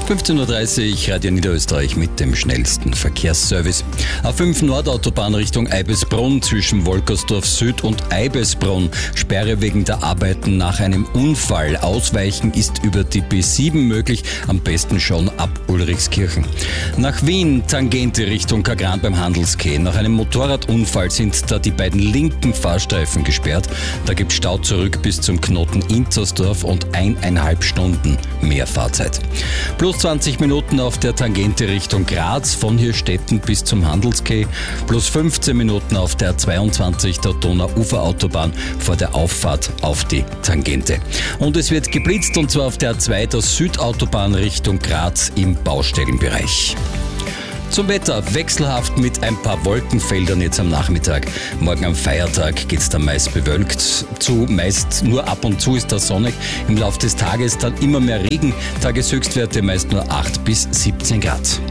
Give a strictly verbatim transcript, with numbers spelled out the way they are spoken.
fünfzehn Uhr dreißig, Radio Niederösterreich mit dem schnellsten Verkehrsservice. A fünf Nordautobahn Richtung Eibesbrunn zwischen Wolkersdorf Süd und Eibesbrunn. Sperre wegen der Arbeiten nach einem Unfall. Ausweichen ist über die B sieben möglich, am besten schon ab Ulrichskirchen. Nach Wien, Tangente Richtung Kagran beim Handelskeh. Nach einem Motorradunfall sind da die beiden linken Fahrstreifen gesperrt. Da gibt es Stau zurück bis zum Knoten Inzersdorf und eineinhalb Stunden mehr Fahrzeit. Plus zwanzig Minuten auf der Tangente Richtung Graz von Hirstetten bis zum Handelskeh. Plus fünfzehn Minuten auf der zweiundzwanzig der Donauuferautobahn vor der Auffahrt auf die Tangente. Und es wird geblitzt, und zwar auf der A zwei der Südautobahn Richtung Graz im Baustellenbereich. Zum Wetter, wechselhaft mit ein paar Wolkenfeldern jetzt am Nachmittag. Morgen am Feiertag geht es dann meist bewölkt zu, meist nur ab und zu ist da sonnig. Im Laufe des Tages dann immer mehr Regen, Tageshöchstwerte meist nur acht bis siebzehn Grad.